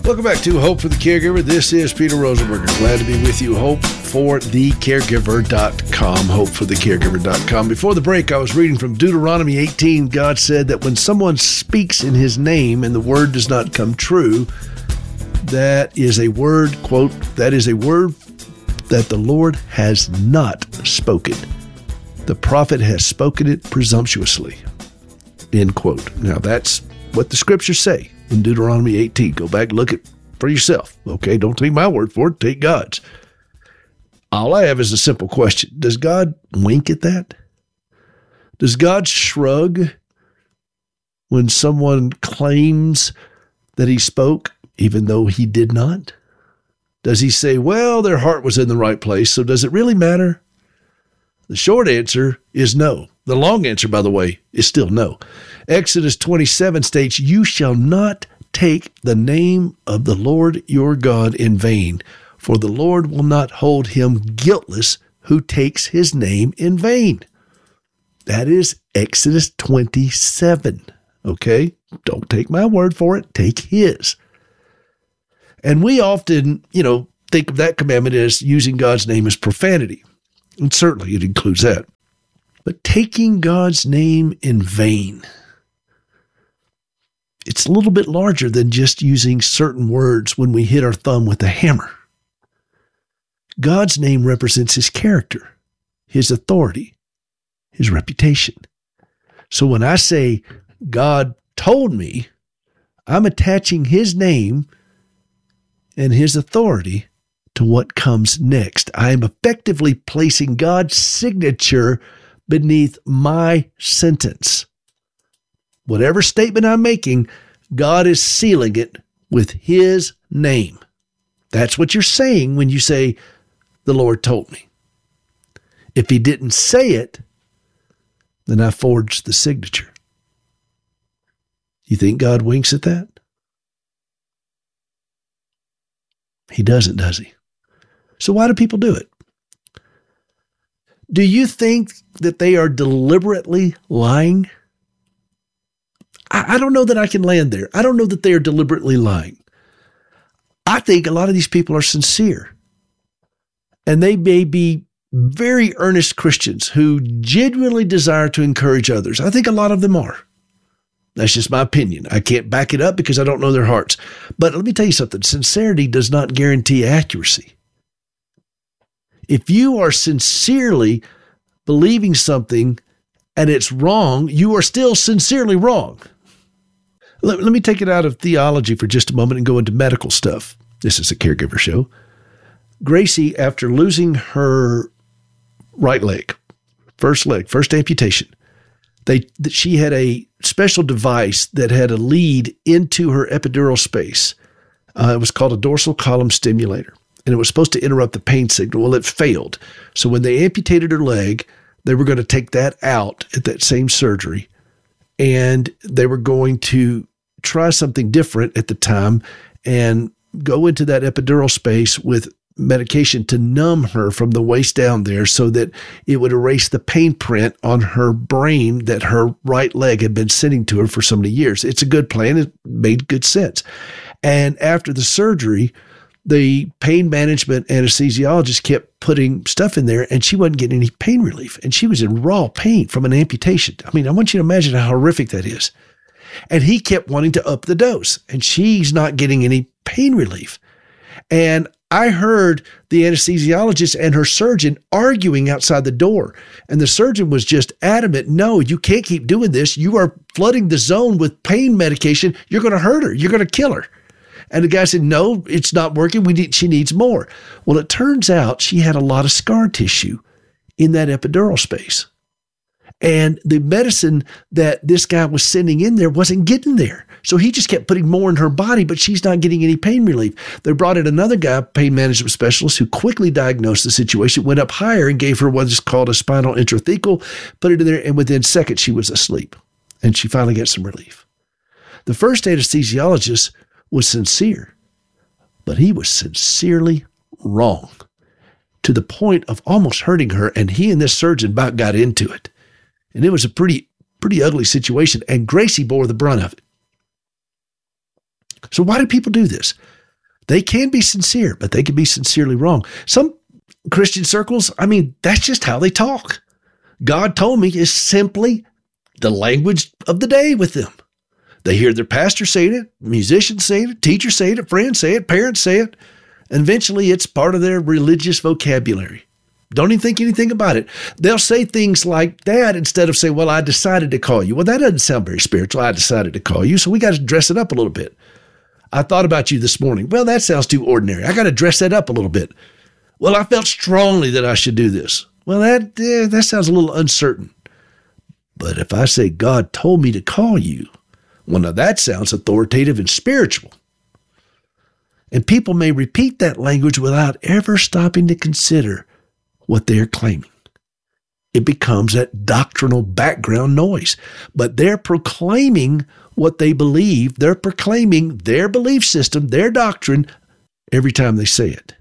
Welcome back to Hope for the Caregiver. This is Peter Rosenberger. Glad to be with you. HopeForTheCaregiver.com. HopeForTheCaregiver.com. Before the break, I was reading from Deuteronomy 18. God said that when someone speaks in his name and the word does not come true, that is a word, quote, that is a word that the Lord has not spoken. The prophet has spoken it presumptuously, end quote. Now, that's what the scriptures say in Deuteronomy 18. Go back, look it for yourself. Okay, don't take my word for it, take God's. All I have is a simple question. Does God wink at that? Does God shrug when someone claims that he spoke even though he did not? Does he say, well, their heart was in the right place, so does it really matter? The short answer is no. The long answer, by the way, is still no. Exodus 27 states, you shall not take the name of the Lord your God in vain, for the Lord will not hold him guiltless who takes his name in vain. That is Exodus 27, okay? Don't take my word for it, take his. And we often, think of that commandment as using God's name as profanity. And certainly it includes that. But taking God's name in vain, it's a little bit larger than just using certain words when we hit our thumb with a hammer. God's name represents his character, his authority, his reputation. So when I say God told me, I'm attaching his name and his authority to what comes next. I am effectively placing God's signature beneath my sentence. Whatever statement I'm making, God is sealing it with his name. That's what you're saying when you say, the Lord told me. If he didn't say it, then I forged the signature. You think God winks at that? He doesn't, does he? So why do people do it? Do you think that they are deliberately lying? I don't know that I can land there. I don't know that they are deliberately lying. I think a lot of these people are sincere. And they may be very earnest Christians who genuinely desire to encourage others. I think a lot of them are. That's just my opinion. I can't back it up because I don't know their hearts. But let me tell you something. Sincerity does not guarantee accuracy. If you are sincerely believing something and it's wrong, you are still sincerely wrong. Let me take it out of theology for just a moment and go into medical stuff. This is a caregiver show. Gracie, after losing her right leg, first amputation, she had a special device that had a lead into her epidural space. It was called a dorsal column stimulator, and it was supposed to interrupt the pain signal. Well, it failed. So when they amputated her leg, they were going to take that out at that same surgery, and they were going to try something different at the time and go into that epidural space with medication to numb her from the waist down there so that it would erase the pain print on her brain that her right leg had been sending to her for so many years. It's a good plan. It made good sense. And after the surgery, the pain management anesthesiologist kept putting stuff in there and she wasn't getting any pain relief. And she was in raw pain from an amputation. I mean, I want you to imagine how horrific that is. And he kept wanting to up the dose and she's not getting any pain relief. And I heard the anesthesiologist and her surgeon arguing outside the door. And the surgeon was just adamant, no, you can't keep doing this. You are flooding the zone with pain medication. You're going to hurt her. You're going to kill her. And the guy said, no, it's not working. She needs more. Well, it turns out she had a lot of scar tissue in that epidural space. And the medicine that this guy was sending in there wasn't getting there. So he just kept putting more in her body, but she's not getting any pain relief. They brought in another guy, pain management specialist, who quickly diagnosed the situation, went up higher and gave her what's called a spinal intrathecal, put it in there, and within seconds she was asleep. And she finally got some relief. The first anesthesiologist was sincere, but he was sincerely wrong to the point of almost hurting her. And he and this surgeon about got into it. And it was a pretty ugly situation. And Gracie bore the brunt of it. So why do people do this? They can be sincere, but they can be sincerely wrong. Some Christian circles, that's just how they talk. God told me is simply the language of the day with them. They hear their pastor saying it, musicians saying it, teachers saying it, friends say it, parents say it, and eventually it's part of their religious vocabulary. Don't even think anything about it. They'll say things like that instead of saying, well, I decided to call you. Well, that doesn't sound very spiritual. I decided to call you, so we got to dress it up a little bit. I thought about you this morning. Well, that sounds too ordinary. I got to dress that up a little bit. Well, I felt strongly that I should do this. Well, that sounds a little uncertain. But if I say God told me to call you, well, now that sounds authoritative and spiritual. And people may repeat that language without ever stopping to consider what they're claiming. It becomes that doctrinal background noise. But they're proclaiming what they believe. They're proclaiming their belief system, their doctrine, every time they say it.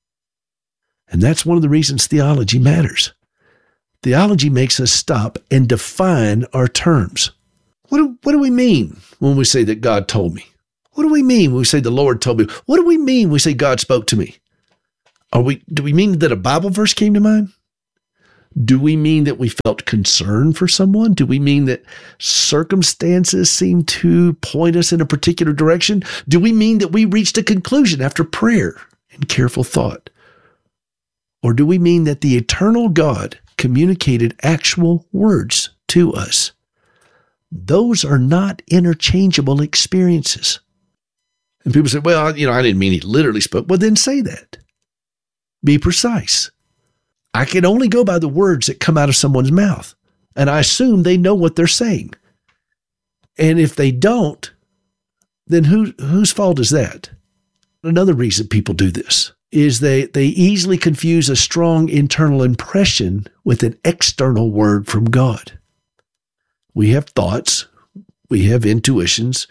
And that's one of the reasons theology matters. Theology makes us stop and define our terms. What do we mean when we say that God told me? What do we mean when we say the Lord told me? What do we mean when we say God spoke to me? Do we mean that a Bible verse came to mind? Do we mean that we felt concern for someone? Do we mean that circumstances seem to point us in a particular direction? Do we mean that we reached a conclusion after prayer and careful thought? Or do we mean that the eternal God communicated actual words to us? Those are not interchangeable experiences. And people say, well, I didn't mean he literally spoke. Well, then say that. Be precise. I can only go by the words that come out of someone's mouth, and I assume they know what they're saying. And if they don't, then whose fault is that? Another reason people do this is they easily confuse a strong internal impression with an external word from God. We have thoughts, we have intuitions,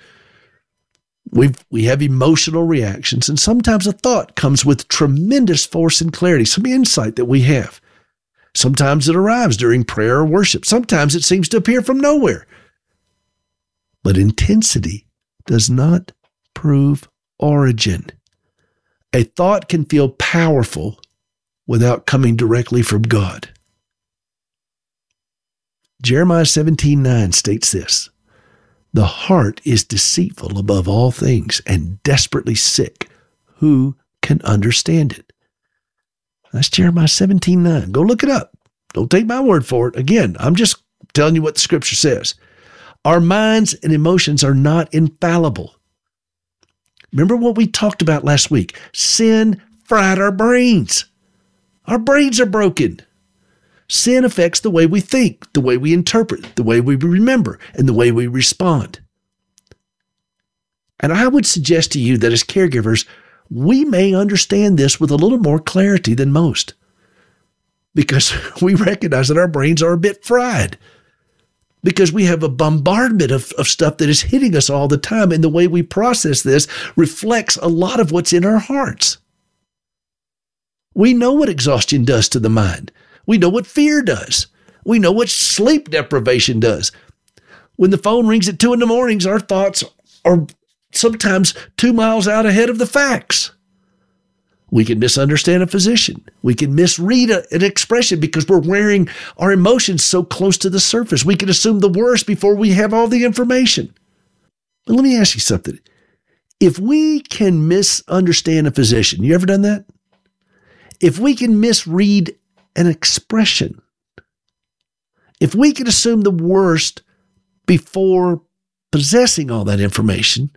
we have emotional reactions, and sometimes a thought comes with tremendous force and clarity, some insight that we have. Sometimes it arrives during prayer or worship. Sometimes it seems to appear from nowhere. But intensity does not prove origin. A thought can feel powerful without coming directly from God. Jeremiah 17:9 states this: the heart is deceitful above all things and desperately sick. Who can understand it? That's Jeremiah 17:9. Go look it up. Don't take my word for it. Again, I'm just telling you what the scripture says. Our minds and emotions are not infallible. Remember what we talked about last week? Sin fried our brains. Our brains are broken. Sin affects the way we think, the way we interpret, the way we remember, and the way we respond. And I would suggest to you that as caregivers, we may understand this with a little more clarity than most, because we recognize that our brains are a bit fried, because we have a bombardment of stuff that is hitting us all the time, and the way we process this reflects a lot of what's in our hearts. We know what exhaustion does to the mind. We know what fear does. We know what sleep deprivation does. When the phone rings at 2 a.m, our thoughts are sometimes 2 miles out ahead of the facts. We can misunderstand a physician. We can misread an expression because we're wearing our emotions so close to the surface. We can assume the worst before we have all the information. But let me ask you something. If we can misunderstand a physician, you ever done that? If we can misread an expression, if we can assume the worst before possessing all that information,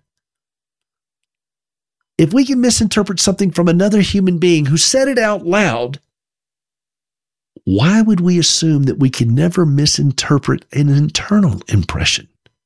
if we can misinterpret something from another human being who said it out loud, why would we assume that we can never misinterpret an internal impression?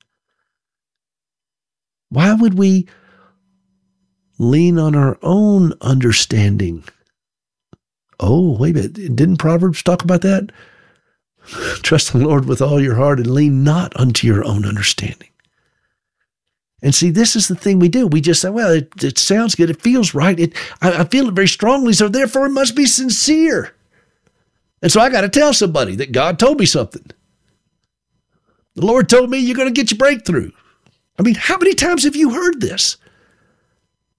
Why would we lean on our own understanding? Oh, wait a minute. Didn't Proverbs talk about that? Trust the Lord with all your heart and lean not unto your own understanding. And see, this is the thing we do. We just say, well, it sounds good. It feels right. I feel it very strongly, so therefore it must be sincere. And so I got to tell somebody that God told me something. The Lord told me you're going to get your breakthrough. I mean, how many times have you heard this?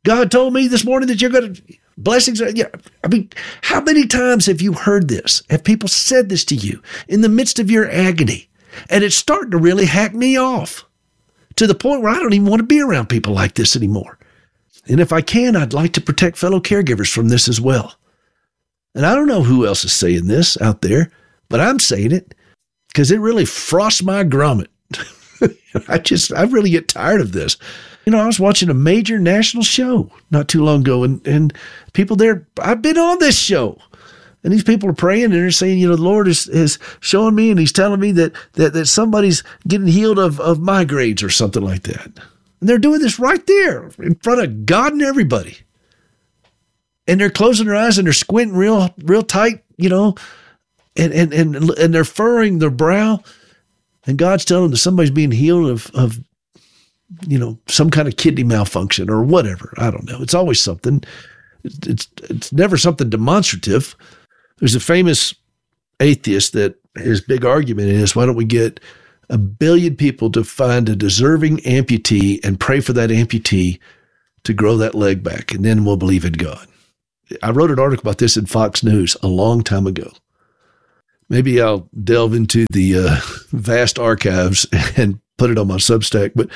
God told me this morning that you're going to blessings. I mean, how many times have you heard this? Have people said this to you in the midst of your agony? And it's starting to really hack me off to the point where I don't even want to be around people like this anymore. And if I can, I'd like to protect fellow caregivers from this as well. And I don't know who else is saying this out there, but I'm saying it because it really frosts my grommet. I really get tired of this. I was watching a major national show not too long ago, and people there, I've been on this show, and these people are praying, and they're saying, the Lord is showing me, and he's telling me that somebody's getting healed of migraines or something like that. And they're doing this right there in front of God and everybody. And they're closing their eyes and they're squinting real tight, and they're furrowing their brow. And God's telling them that somebody's being healed of some kind of kidney malfunction or whatever. I don't know. It's always something. It's never something demonstrative. There's a famous atheist that his big argument is, why don't we get 1 billion people to find a deserving amputee and pray for that amputee to grow that leg back, and then we'll believe in God. I wrote an article about this in Fox News a long time ago. Maybe I'll delve into the vast archives and put it on my Substack, but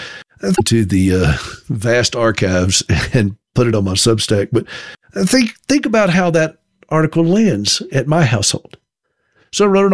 think about how that article lands at my household. So I wrote an